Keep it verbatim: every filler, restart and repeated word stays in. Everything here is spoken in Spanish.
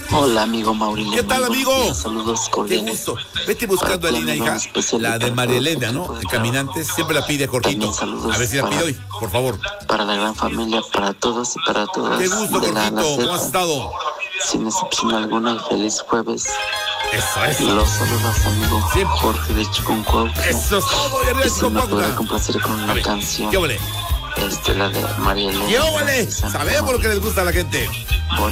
Hola, amigo Mauricio. ¿Qué tal, amigo? Días, saludos Qué cordiales. gusto. Vete buscando a Lina, hija. La de María Elena, ¿no? De Caminantes. Siempre la pide Jorgito. A ver si la pide hoy, por favor. Para la gran familia, para todos y para todas. Qué gusto, de la Jorgito. ¿Cómo has Gaceta. estado? Sin excepción alguna, y feliz jueves. Eso, eso. Los saludos, amigo Siempre. Jorge de Chiconcuauhtlán. Eso es todo. Y arriba Y si me Chiconcuautlán. puede complacer con A una ver, canción. ¿qué ole? Este, la de María Elena. ¿Qué ole? Santa Sabemos lo que les gusta a la gente.